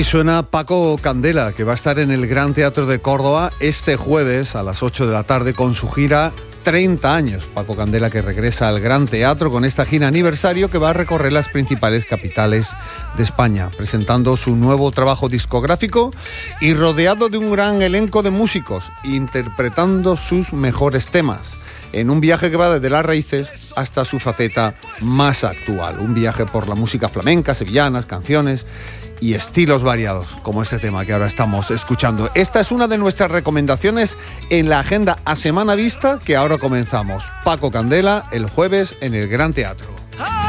Y suena Paco Candela, que va a estar en el Gran Teatro de Córdoba este jueves a las 8 de la tarde con su gira 30 años. Paco Candela, que regresa al Gran Teatro con esta gira aniversario que va a recorrer las principales capitales de España, presentando su nuevo trabajo discográfico y rodeado de un gran elenco de músicos, interpretando sus mejores temas, en un viaje que va desde las raíces hasta su faceta más actual. Un viaje por la música flamenca, sevillanas, canciones y estilos variados, como este tema que ahora estamos escuchando. Esta es una de nuestras recomendaciones en la agenda a semana vista que ahora comenzamos. Paco Candela, el jueves en el Gran Teatro.